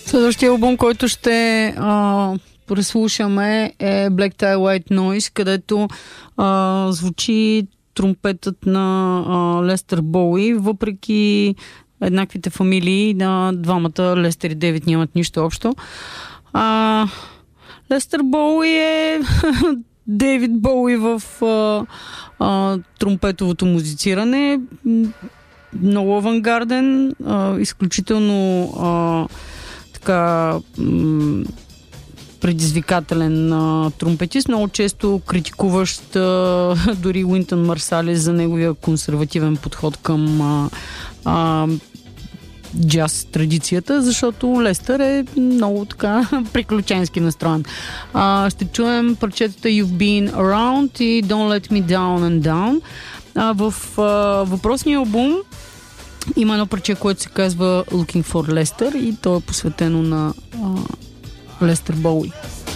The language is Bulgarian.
Следващия албум, който ще преслушаме е Black Tie White Noise, където звучи тромпетът на Лестър Боуи, въпреки еднаквите фамилии на двамата. Лестър и Дейвид нямат нищо общо. Лестър Боуи е Дейвид Боуи в тромпетовото музициране. Много авангарден, изключително предизвикателен тромпетист, много често критикуващ дори Уинтън Марсалис за неговия консервативен подход към джаз традицията, защото Лестър е много така приключенски настроен. Ще чуем парчетата You've Been Around и Don't Let Me Down and Down. В въпросния албум има едно парче, което се казва Looking for Lester и то е посветено на Лестър Боуи.